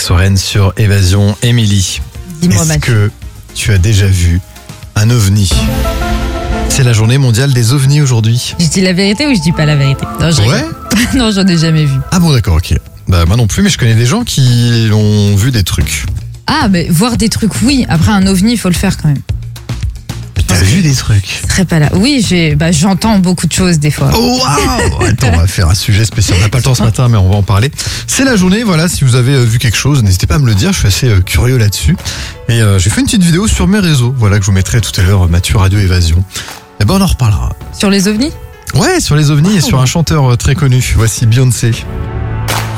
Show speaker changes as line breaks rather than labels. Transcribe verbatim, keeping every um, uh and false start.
Soren sur Évasion. Émilie,
Dis-moi,
est-ce
Mathieu.
que tu as déjà vu un ovni? C'est la journée mondiale des ovnis aujourd'hui.
Je dis la vérité ou je dis pas la vérité? Non, je
Ouais.
rigole. Non, j'en ai jamais vu.
Ah bon, d'accord, ok. Bah moi non plus, mais je connais des gens qui ont vu des trucs.
Ah, mais voir des trucs, oui. Après, un ovni, il faut le faire quand même.
T'as vu des trucs?
Je serais pas là. Oui, j'ai, bah, j'entends beaucoup de choses des fois.
Oh waouh! Attends, on va faire un sujet spécial. On n'a pas le temps ce matin, mais on va en parler. C'est la journée, voilà. Si vous avez euh, vu quelque chose, n'hésitez pas à me le dire. Je suis assez euh, curieux là-dessus. Et euh, j'ai fait une petite vidéo sur mes réseaux, voilà, que je vous mettrai tout à l'heure, euh, Mathieu Radio Évasion. Et ben on en reparlera.
Sur les ovnis?
Ouais, sur les ovnis et sur un chanteur euh, très connu. Voici Beyoncé.